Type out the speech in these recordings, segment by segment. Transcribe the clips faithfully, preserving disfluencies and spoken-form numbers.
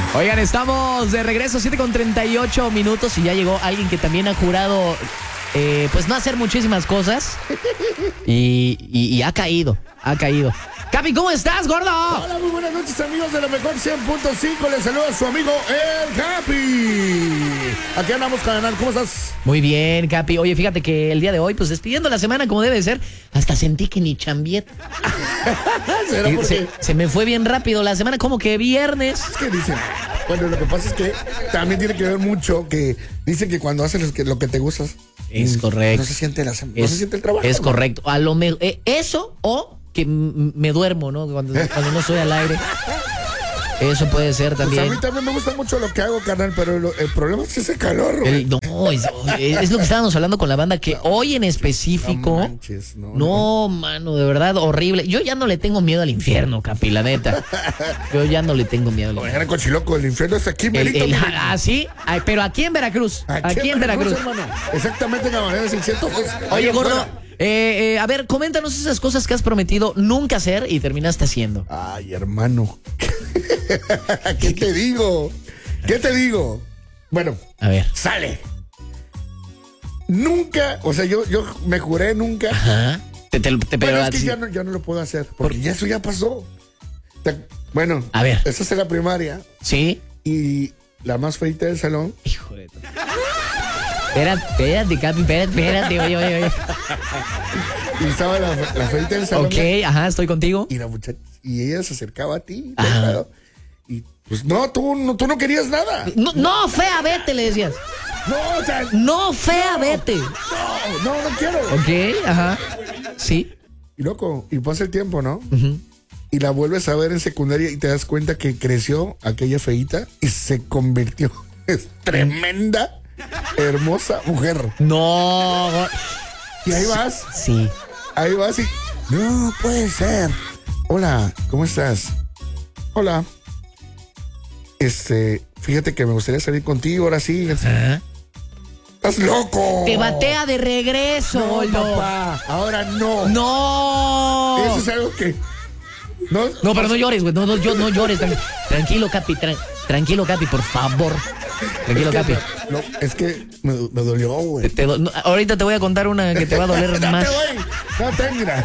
Oigan, estamos de regreso, siete con treinta y ocho minutos y ya llegó alguien que también ha jurado, eh, pues no hacer muchísimas cosas y, y, y ha caído, ha caído. Capi, ¿cómo estás, gordo? Hola, muy buenas noches, amigos de la mejor cien punto cinco. Les saluda su amigo el Capi. Aquí andamos, canal. ¿Cómo estás? Muy bien, Capi. Oye, fíjate que el día de hoy, pues despidiendo la semana como debe ser, hasta sentí que ni chambié. ¿Será porque? Se, se me fue bien rápido la semana, como que viernes. Es que dicen, bueno, lo que pasa es que también tiene que ver mucho que dicen que cuando haces lo que, lo que te gustas, Es correcto. no se siente la no Es, se siente el trabajo. es ¿no? correcto. A lo me, eh, eso o que m- me duermo, ¿no? Cuando, cuando no estoy al aire. Eso puede ser Pues también. a mí también me gusta mucho lo que hago, carnal, pero lo- el problema es ese calor, güey. El- no, es, es lo que estábamos hablando con la banda, que hoy en específico. No manches, no, No, mano, de verdad, horrible. Yo ya no le tengo miedo al infierno, Capi, la neta. Yo ya no le tengo miedo al infierno. Oigan, cochiloco, el infierno es aquí, El, merito, el, miren. ah, sí, Ay, pero aquí en Veracruz. Aquí, en Veracruz. hermano. Exactamente en la manera de seiscientos. Pues, Oye, allá gordo, afuera. eh, eh, a ver, coméntanos esas cosas que has prometido nunca hacer y terminaste haciendo. Ay, hermano. ¿Qué te digo? ¿Qué te digo? Bueno, A ver. sale. Nunca, o sea, yo, yo me juré nunca. Ajá. Te, te, te- Pero pero es que así- ya no, ya no lo puedo hacer, porque ya eso ya pasó. Te- bueno, A ver. esa es en la primaria ¿Sí? y la más feita del salón. Hijo de... Espérate, espérate, Capi, espérate, espérate, oye, oye, oye. Y estaba la, la feita del salón. Ok, ajá, estoy contigo. Y la muchacha, y ella se acercaba a ti. Ajá. Claro, y pues no, tú no, tú no querías nada. No, no, fea, vete, le decías. No, o sea, No, fea, No. vete. no, no, no quiero. Ok, ajá. Sí. Y loco, y pasa el tiempo, ¿no? Ujú. Y la vuelves a ver en secundaria y te das cuenta que creció aquella feíta y se convirtió en tremenda, hermosa mujer. No. go- Y ahí vas, Sí. ahí vas y... No puede ser. Hola, ¿cómo estás? Hola. Este, fíjate que me gustaría salir contigo, ahora sí. Ajá. ¡Estás loco! Te batea de regreso, No, gordo. papá, ahora no. No. Eso es algo que... No, No, pero no llores, güey. No, no, yo, no llores. Tran- tranquilo, Capi. tran- tranquilo, Capi, por favor. Tranquilo, es que, Capi. no, es que me, me dolió, güey. Te- te do- no, ahorita te voy a contar una que te va a doler Date, más. güey. Date, mira.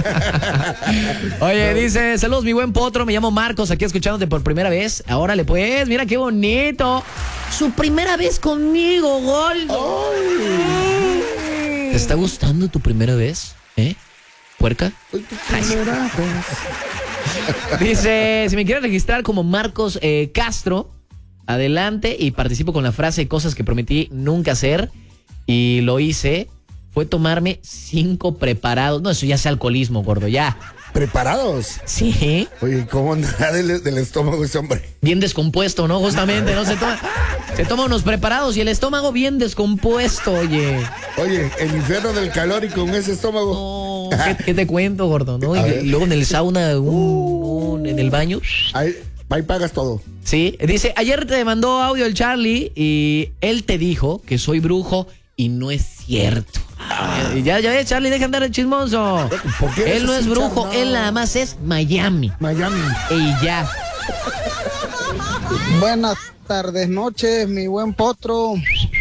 Oye, dice, saludos, mi buen potro, me llamo Marcos, aquí escuchándote por primera vez. Órale, pues, mira qué bonito. Su primera vez conmigo, Goldo. ¿Te está gustando tu primera vez? ¿Eh? ¿Puerca? Soy tu primera vez. Dice, si me quieren registrar como Marcos eh, Castro, adelante y participo con la frase cosas que prometí nunca hacer y lo hice. Fue tomarme cinco preparados. No, eso ya es alcoholismo, gordo, ya. ¿Preparados? Sí, Oye, ¿cómo andará del, del estómago ese hombre? bien descompuesto, ¿no? Justamente, ¿no? Se toma, se toma unos preparados y el estómago bien descompuesto, oye. Oye, el infierno del calor y con ese estómago. No, ¿qué, qué te cuento, gordo, no? A Y ver. luego en el sauna, un- un- en el baño. Ahí, ahí pagas todo. Sí, dice, ayer te mandó audio el Charlie y él te dijo que soy brujo y no es cierto. Ah, ya, ya ves, Charlie, deja andar el chismoso. ¿Por qué Él no eres es así, brujo, Charlie? él nada más es Miami. Miami. Y ya. Buenas tardes, noches, mi buen potro.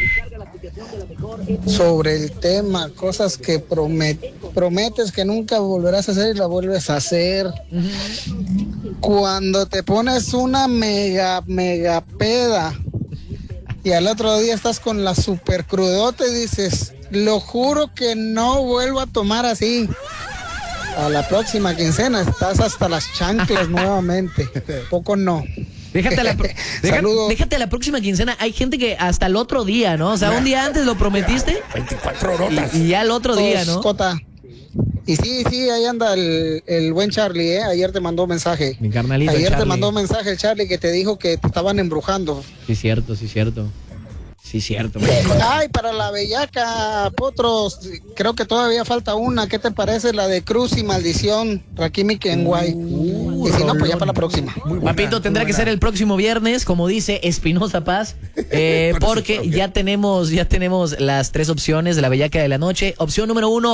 Sobre el tema, cosas que promet- prometes que nunca volverás a hacer y la vuelves a hacer. Cuando te pones una mega, mega peda y al otro día estás con la super crudote y dices, lo juro que no vuelvo a tomar así. A la próxima quincena estás hasta las chanclas nuevamente. Poco no. Déjate a, la, pro- deja- Saludos. déjate a la próxima quincena. Hay gente que hasta el otro día, ¿no? O sea, un día antes lo prometiste veinticuatro horas. y, y ya el otro día, ¿no? Cota. Y sí, sí, ahí anda el, el buen Charlie, ¿eh? Ayer te mandó mensaje. Mi carnalito Ayer Charlie. te mandó mensaje el Charlie que te dijo que te estaban embrujando. Sí, cierto, sí, cierto. Sí, cierto. Ay, para la bellaca, potros, creo que todavía falta una. ¿Qué te parece la de Cruz y Maldición, Rakimi Kenway? Uh, y si no, pues ya para la próxima. Muy buena, Papito, tendrá muy que buena. ser el próximo viernes, como dice Espinosa Paz, eh, Parece- porque ok. ya tenemos, ya tenemos las tres opciones de la bellaca de la noche. Opción número uno,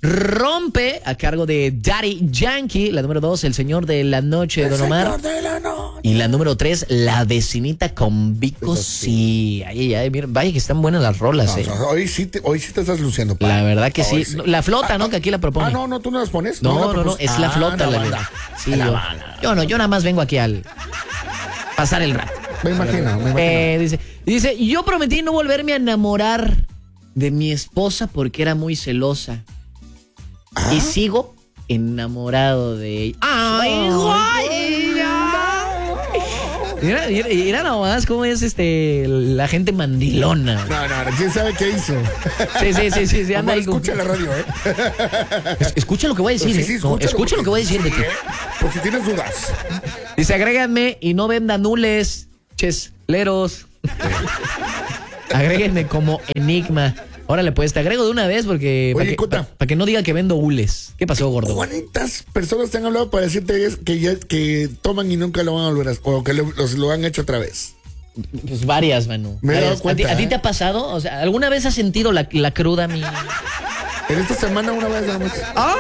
Rompe a cargo de Daddy Yankee. La número dos, El Señor de la Noche de Don Omar. La noche. Y la número tres, La Vecinita con Vico. Sí, ay, ay, miren, vaya que están buenas las rolas, No, eh. no, hoy, sí te, hoy sí te estás luciendo. Pa. La verdad que Hoy sí. La flota, ¿no? Que aquí la propone. Ah, no, no, tú no las pones. No, la no, no, propus- es la Ah, flota. la La banda. verdad. Sí, La yo, banda. yo no, yo nada más vengo aquí al pasar el rato. Me imagino, me imagino. Eh, dice, dice, yo prometí no volverme a enamorar de mi esposa porque era muy celosa. ¿Ah? Y sigo enamorado de ella. ¡Ay, guay! Mira, mira, mira nomás cómo es este la gente mandilona. No, no, no, quién sabe qué hizo. Sí, sí, sí, sí, sí, anda Omar, ahí con- escucha la radio, ¿eh? Es- escucha lo que voy a decir. Sí, eh. sí, No, escúchalo, escucha lo que voy a decir de sí, ti. ¿eh? Por si tienes dudas. Dice, agréganme y no vendan nules, chesleros. Agréguenme como enigma. Órale, pues te agrego de una vez porque para Oye, que, Cota. pa- pa' que no diga que vendo hules. ¿Qué pasó, gordo? ¿Cuántas personas te han hablado para decirte es que ya que toman y nunca lo van a volver a o que lo, los, lo han hecho otra vez? Pues varias, Manu. Me he dado Varias. cuenta, ¿A ti, a ti ¿eh? te ha pasado? O sea, ¿alguna vez has sentido la, la cruda, mi...? En esta semana una vez nada más. ¡Ah!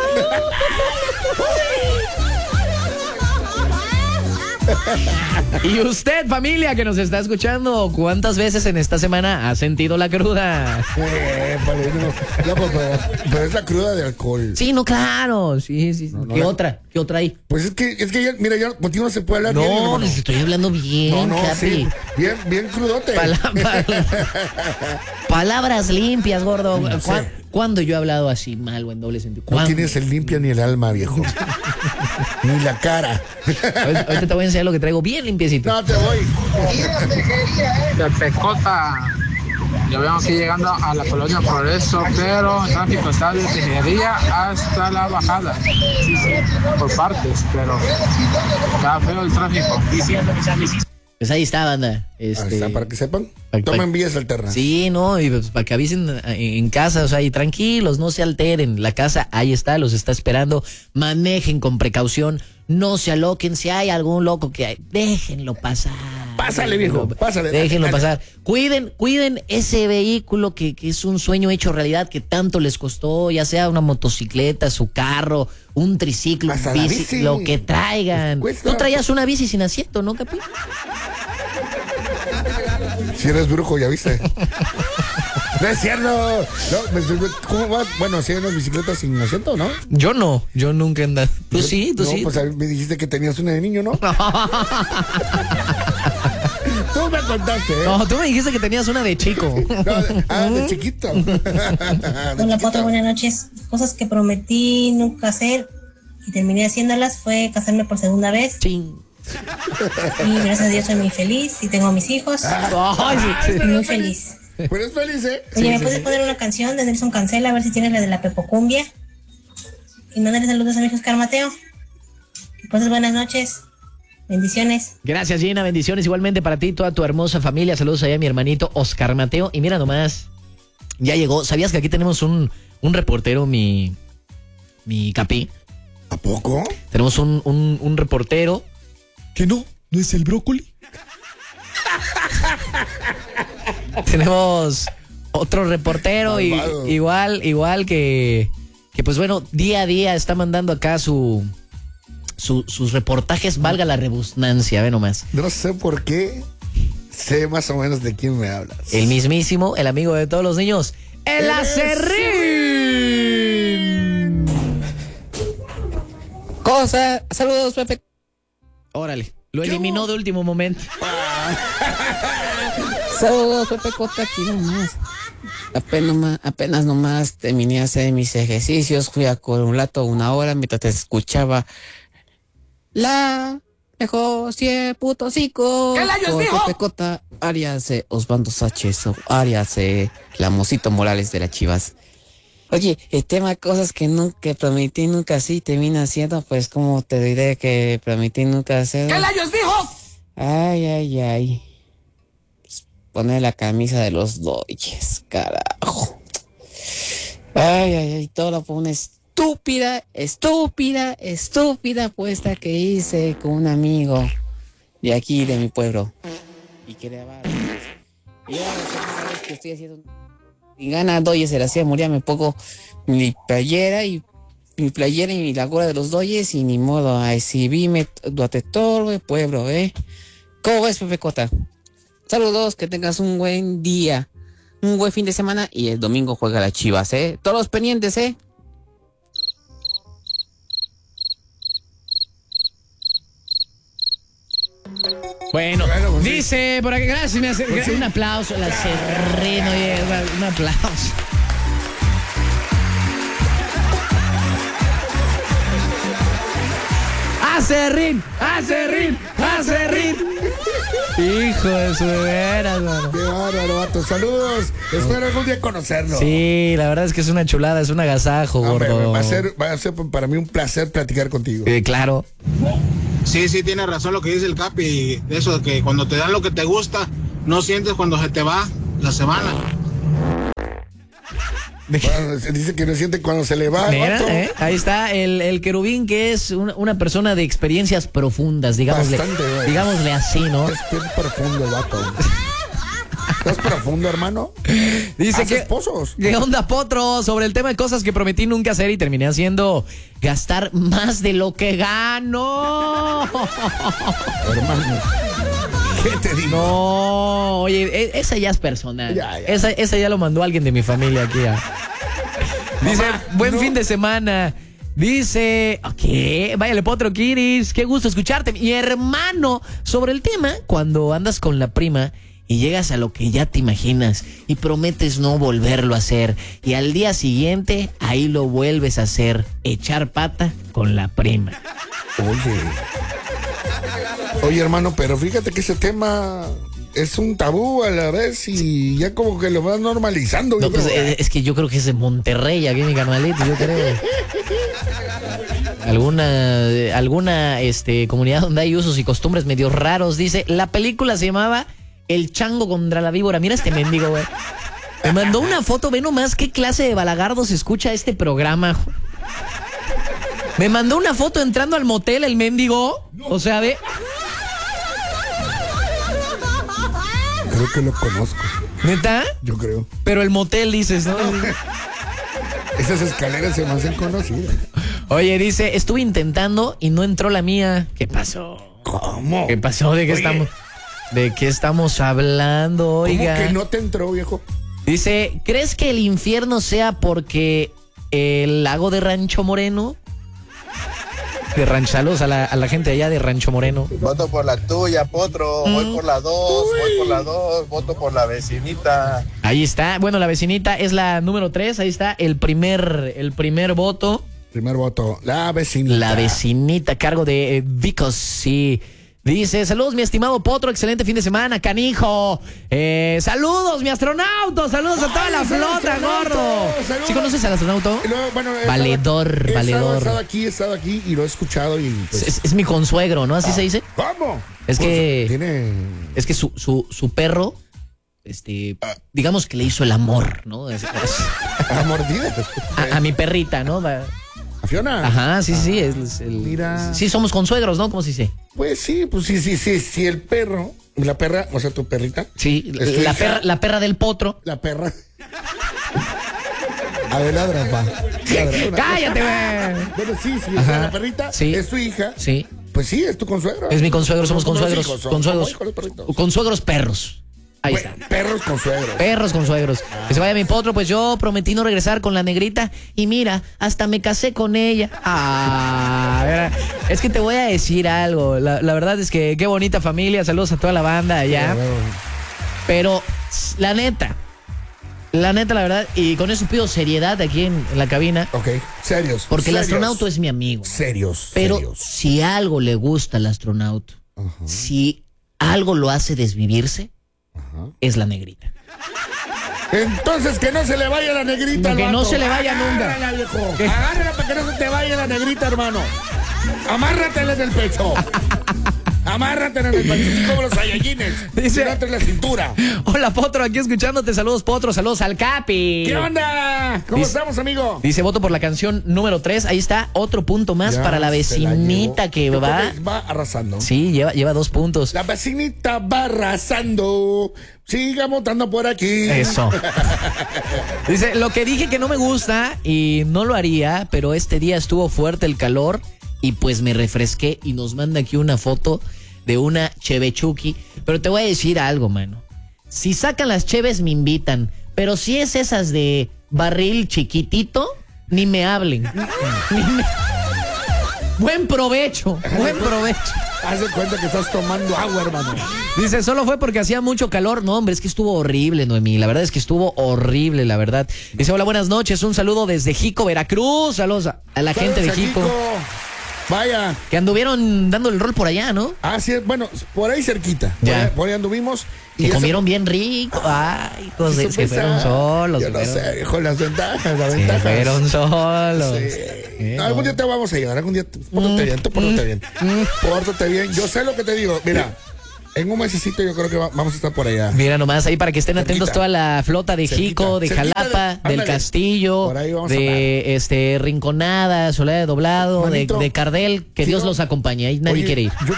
Y usted, familia, que nos está escuchando, ¿cuántas veces en esta semana ha sentido la cruda? Eh, vale, no, no, pues, pero, pero es la cruda de alcohol. Sí, no, claro. Sí, sí. No, no, ¿Qué la- otra? ¿Qué otra hay? Pues es que, es que ya, mira, ya contigo no se puede hablar bien, No, hermano. les estoy hablando bien, No, no, Capi. sí, bien, bien crudote. Pala- pala- Palabras limpias, gordo. No ¿Cuá- sé. ¿Cuándo yo he hablado así mal o en doble sentido? No ¿Cuándo? tienes el limpia ni el alma, viejo. Ni la cara. Ahorita ahorita te voy a enseñar lo que traigo bien limpiecito. No te voy. De Pecota. Yo vengo aquí llegando a la colonia Progreso, pero el tráfico está de Tejería hasta la bajada. Sí, sí, por partes, pero está feo el tráfico. Pues ahí está, banda. Ahí Este, está, para que sepan. pa- pa- Tomen vías alternas. Sí, no, y pues para que avisen en, en casa, o sea, y tranquilos, no se alteren. La casa ahí está, los está esperando. Manejen con precaución, no se aloquen. Si hay algún loco que hay, déjenlo pasar. Pásale, viejo, Déjenlo- pásale. Déjenlo Dale, pasar. Cuiden, cuiden ese vehículo que, que es un sueño hecho realidad, que tanto les costó, ya sea una motocicleta, su carro, un triciclo, Hasta un la bici, bici. lo que traigan. Cuesta. Tú traías una bici sin asiento, ¿no, Capi? Si eres brujo, ya viste. No es cierto. No, me- ¿Cómo vas? Bueno, si hay unas bicicletas sin asiento, ¿no? Yo no, yo nunca he andado. Tú Yo- sí, tú no, sí. Pues a mí me dijiste que tenías una de niño, ¿no? Tú me contaste, ¿eh? No, tú me dijiste que tenías una de chico. No, de- ah, de chiquito. De Hola, chiquito. Potro, buenas noches. Cosas que prometí nunca hacer y terminé haciéndolas fue casarme por segunda vez. Ching. Y gracias a Dios soy muy feliz y tengo a mis hijos. Ay, sí, sí. Muy feliz. Pero es feliz, ¿eh? Oye, ¿me puedes poner una canción de Nelson Cancela? A ver si tienes la de la Pepocumbia. Y mándale saludos a mi hijo Oscar Mateo. Que pases buenas noches. Bendiciones. Gracias, Gina. Bendiciones igualmente para ti y toda tu hermosa familia. Saludos allá a mi hermanito Oscar Mateo. Y mira nomás, ya llegó. ¿Sabías que aquí tenemos un, un reportero, mi, mi Capi? ¿A poco? Tenemos un, un, un reportero. Que no, no es el brócoli. Tenemos otro reportero y, Malvado. igual, igual que, que pues bueno, día a día está mandando acá su, su sus reportajes, valga la redundancia, ve nomás. No sé por qué. Sé más o menos de quién me hablas. El mismísimo, el amigo de todos los niños, el ¡El Acerrín. Cosa, saludos, Pepe. Órale, lo eliminó de último momento. Saludos, Pepe Cota, aquí nomás. Apenas, nomás- apenas nomás terminé de hacer mis ejercicios, fui a Corulato una hora mientras te escuchaba la mejor cien puto cinco. Con Pepe Cota, Arias de Osvaldo Sánchez, Arias de la Mosito Morales de las Chivas. Oye, el tema cosas que nunca que prometí nunca así termina haciendo, pues como te diré que prometí nunca hacer. ¿Qué layos dijo? Ay, ay, ay. Pues, poner la camisa de los Dodgers, carajo. Ay, ay, ay, todo por una estúpida, estúpida, estúpida apuesta que hice con un amigo de aquí, de mi pueblo. Y que le va a... Y ahora la segunda vez que estoy haciendo un Y gana Dodgers, se la hacía morir, me pongo mi playera y mi playera y la gorra de los Dodgers y ni modo, ay, si vi me duate todo el pueblo, ¿eh? ¿Cómo ves, Pepe Cota? Saludos, que tengas un buen día, un buen fin de semana y el domingo juega las Chivas, ¿eh? Todos los pendientes, ¿eh? Bueno, Bueno, pues sí. dice por aquí, gracias, me hace, Pues sí. un aplauso, la Serreno, oye, un aplauso. ¡Acerrín! ¡Acerrín! ¡Acerrín! Hijo de su veras, mano. Qué bárbaro, vato. Saludos. Espero algún día conocerlo. Sí, la verdad es que es una chulada, es un agasajo, Hombre, gordo. va a ser, va a ser para mí un placer platicar contigo. Eh, claro. Sí, sí, tiene razón lo que dice el Capi. De eso, de que cuando te dan lo que te gusta, no sientes cuando se te va la semana. Bueno, se dice que no siente cuando se le va. Mira, vato. eh, ahí está el, el querubín, que es una, una persona de experiencias profundas, digámosle, Bastante, güey. digámosle así, ¿no? Es bien profundo el vato. ¿Es profundo, hermano? Dice ¿Haces que, pozos? ¿qué onda, Potro? Sobre el tema de cosas que prometí nunca hacer y terminé haciendo, gastar más de lo que gano. Hermano. ¿Qué te digo? No, oye, e- esa ya es personal. Ya, ya. Esa, esa ya lo mandó alguien de mi familia aquí. ah. Dice, buen no. fin de semana. Dice, ok, váyale, Potro Kiris, qué gusto escucharte. Mi hermano, sobre el tema, cuando andas con la prima y llegas a lo que ya te imaginas y prometes no volverlo a hacer y al día siguiente ahí lo vuelves a hacer, echar pata con la prima. Oye. Oye, hermano, pero fíjate que ese tema es un tabú a la vez y ya como que lo vas normalizando. No, yo pues, creo. eh, es que yo creo que es de Monterrey, aquí mi carnalito, yo creo. Alguna, eh, alguna este, comunidad donde hay usos y costumbres medio raros. Dice, la película se llamaba El Chango contra la Víbora. Mira este mendigo, güey. Me mandó una foto, ve nomás qué clase de balagardo se escucha este programa. Me mandó una foto entrando al motel el mendigo. O sea, ve. Creo que lo conozco, ¿Neta? yo creo. Pero el motel dices, ¿no? Esas escaleras se me hacen conocidas. Oye, dice, estuve intentando y no entró la mía. ¿Qué pasó? ¿Cómo? ¿Qué pasó? ¿De qué Oye. estamos? ¿De qué estamos hablando, oiga? ¿Cómo que no te entró, viejo? Dice, ¿crees que el infierno sea porque el lago de Rancho Moreno? De Ranchalos, a la, a la gente allá de Rancho Moreno. Voto por la tuya, Potro. Voy por la dos, voy por la dos, voto por la vecinita. Ahí está. Bueno, la vecinita es la número tres. Ahí está el primer, el primer voto. Primer voto, la vecinita. La vecinita, a cargo de eh, Vicos, sí. Dice, saludos mi estimado Potro, excelente fin de semana, canijo. Eh, saludos mi astronauta, saludos a toda Ay, la saludos, flota, astronauta, gordo. saludos. ¿Sí conoces al astronauta? Y luego, bueno, he Valedor, estado- he valedor. Estado, he estado aquí, he estado aquí y lo he escuchado y pues, Es, es mi consuegro, ¿no? Así se dice. ¿cómo? Es Pues, que- tiene Es que su, su, su perro, este, digamos que le hizo el amor, ¿no? Es- es- a mordidas. a, a mi perrita, ¿no? Va- ¿A Fiona? Ajá, sí, sí, sí. es- es el- Mira. Sí, somos consuegros, ¿no? ¿Cómo se dice? Pues sí, pues sí, sí, sí, sí, el perro, la perra, o sea, tu perrita, Sí, ¿Es tu la hija? perra, la perra del potro. la perra. A ver, ladra, pa. Ladra, una- ¡Cállate, güey! Bueno, sí, sí, o Ajá. sea, la perrita Sí. es tu hija. Sí, Pues sí, es tu consuegro. es mi consuegro, somos Como los consuegros. hijos, son Consuegros. como hijos de perritos. Consuegros perros. Ahí Pues, está. perros consuegros. Perros consuegros. Que se vaya mi potro, pues yo prometí no regresar con la negrita y mira, hasta me casé con ella. Ah, mira, es que te voy a decir algo. La, la verdad es que qué bonita familia. Saludos a toda la banda allá. Pero la neta, la neta, la verdad, y con eso pido seriedad aquí en, en la cabina, Ok, serios. porque el serios, astronauta es mi amigo. Serios, Pero serios. si algo le gusta al astronauta, si algo lo hace desvivirse, es la negrita. Entonces que no se le vaya la negrita al Que no vato. se le vaya nunca. Agárrala, viejo. ¿Qué? Agárrala para que no se te vaya la negrita, hermano. Amárratela en el pecho. Amárrate en el panchito como los Saiyajines. Dice, Llévate la cintura. Hola, Potro, aquí escuchándote. Saludos, Potro. Saludos al Capi. ¿Qué onda? ¿Cómo dice, estamos, amigo? Dice, voto por la canción número tres. Ahí está, otro punto más Ya para la vecinita la que Yo va. creo que va arrasando. Sí, lleva, lleva dos puntos. La vecinita va arrasando. Siga votando por aquí. Eso. Dice, lo que dije que no me gusta y no lo haría, pero este día estuvo fuerte el calor y pues me refresqué y nos manda aquí una foto de una chevechuki. Pero te voy a decir algo, mano. Si sacan las cheves me invitan, pero si es esas de barril chiquitito, ni me hablen. Ni me... Buen provecho, buen provecho. Haz de cuenta que estás tomando agua, hermano. Dice, solo fue porque hacía mucho calor. No, hombre, es que estuvo horrible, Noemí. La verdad es que estuvo horrible, la verdad. Dice, hola, buenas noches. Un saludo desde Jico, Veracruz. Saludos a, a la gente de Jico. Jico. Vaya. Que anduvieron dando el rol por allá, ¿no? Ah, sí, bueno, por ahí cerquita. Ya. Por ahí, por ahí anduvimos. Que comieron bien rico. Ay, hijos de, se fueron solos. Yo no fueron... sé, hijo, las ventajas, las se ventajas. fueron solos. Sí. ¿Eh? No, algún día te vamos a llegar, algún día. Pórtate Mm, bien, tú pórtate mm, bien. mm. Pórtate bien. Yo sé lo que te digo. Mira, en un mesecito yo creo que va- vamos a estar por allá. Mira nomás ahí para que estén Cerquita. atentos toda la flota de Cerquita. Jico, de Cerquita Jalapa, de- del ándale. Castillo, Por ahí vamos a de este Rinconada, Soledad de Doblado, de, Manito, de Cardel, que sí, Dios no. los acompañe. Ahí nadie Oye, quiere ir. yo-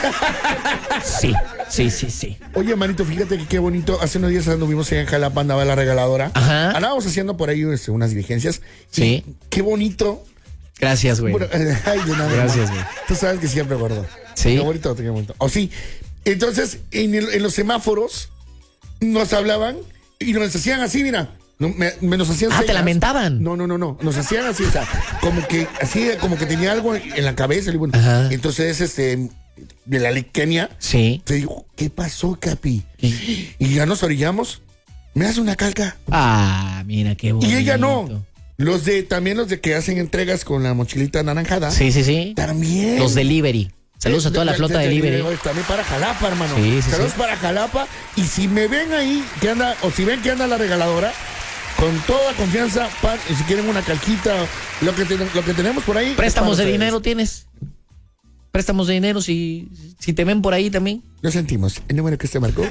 Sí, sí, sí, sí. Oye, manito, fíjate que qué bonito. Hace unos días anduvimos allá en Jalapa, andaba la regaladora. Ajá. Andábamos haciendo por ahí este, unas diligencias. Sí. Y qué bonito. Gracias, güey. Bueno, ay, de nada. Gracias, güey. Tú sabes que siempre, gordo. Sí. Qué bonito, qué bonito. O sí. Entonces, en, el- en los semáforos nos hablaban y nos hacían así, mira. No, me, me nos hacían Ah, ¿te señas. lamentaban? No, no, no, no. Nos hacían así, o sea, como que así, como que tenía algo en la cabeza. Y bueno, Ajá. entonces, este, de la lequenia, Sí. te digo, ¿qué pasó, Capi? Y ya nos orillamos. Me hace una calca. Ah, mira qué bonito. Y ella no. Los de, también los de que hacen entregas con la mochilita anaranjada. Sí, sí, sí. También. Los delivery. Saludos a toda la flota de delivery. También para Jalapa, hermano. Sí, sí, Saludos sí. para Jalapa. Y si me ven ahí, que anda, o si ven que anda la regaladora, con toda confianza, pa- y si quieren una calquita, lo que, ten- lo que tenemos por ahí. ¿Préstamos es de para dinero ustedes. tienes? Préstamos de dinero si, si te ven por ahí también. Lo sentimos. El número que usted marcó.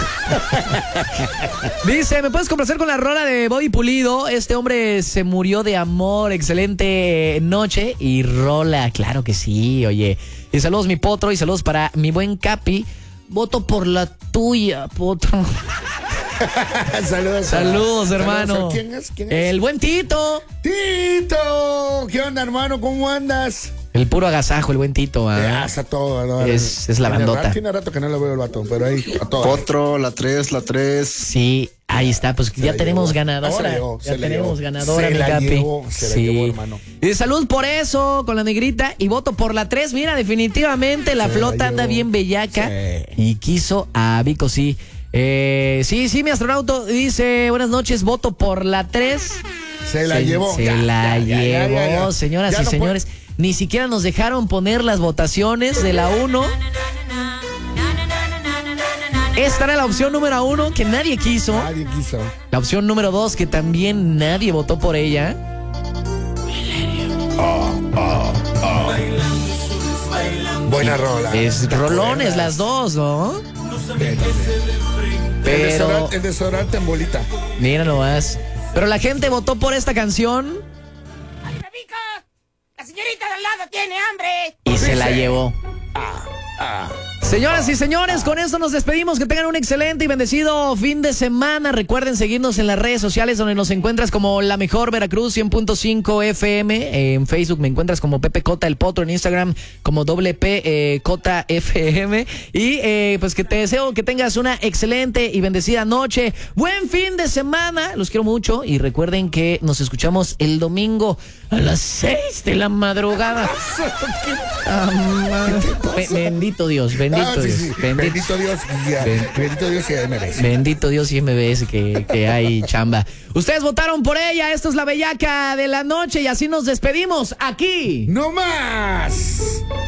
Dice, ¿me puedes complacer con la rola de Bobby Pulido? Este hombre se murió de amor, excelente noche y rola, claro que sí, oye. Y saludos mi Potro y saludos para mi buen Capi. Voto por la tuya, Potro. Saludos. Saludos, hermano. Saludos. ¿Quién es? ¿Quién es? El buen Tito. Tito. ¿Qué onda, hermano? ¿Cómo andas? El puro agasajo, el buen Tito. ¿ah? Te hace todo, ¿no? Es- es la Tiene bandota. rato- Tiene rato que no lo veo el vato, pero ahí, a todo. Potro, la tres, la tres. Sí, ahí está, pues Se ya la tenemos llevó. ganadora. Se la llevó, ya se la tenemos llevó. ganadora, Se mi la Capi. llevó, se la llevó, hermano. Y salud por eso, con la negrita, y voto por la tres. Mira, definitivamente la Se la flota anda llevó. bien bellaca. Sí. Y quiso a Vico, sí. Eh, sí, sí, mi astronauta dice, buenas noches, voto por la tres. Se la Se- llevó. Se Ya, la ya, ya, llevó, ya, ya, ya. señoras Ya y no señores. Ni siquiera nos dejaron poner las votaciones de la uno. Esta era la opción número uno que nadie quiso. Nadie quiso. La opción número dos que también nadie votó por ella. Buena rola. Es ¿Te rolones acuerdas? las dos, ¿no? El Pero, desodorante, el desodorante en bolita. mira nomás. Pero la gente votó por esta canción La señorita de al lado tiene hambre. y se la Dice. llevó. Señoras y señores, con esto nos despedimos. Que tengan un excelente y bendecido fin de semana. Recuerden seguirnos en las redes sociales donde nos encuentras como La Mejor Veracruz cien punto cinco F M. En Facebook me encuentras como Pepe Cota el Potro. En Instagram como doble P eh, Cota F M. Y eh, pues que te deseo que tengas una excelente y bendecida noche. Buen fin de semana. Los quiero mucho. Y recuerden que nos escuchamos el domingo a las seis de la madrugada. Ah, man. Be- Bendito Dios, bendito Ah, sí, Dios, sí. bendito, Bendito Dios. Ya. Ben- Bendito Dios y M B S. bendito Dios y M B S que, que hay chamba. Ustedes votaron por ella, esto es la bellaca de la noche y así nos despedimos aquí. ¡No más!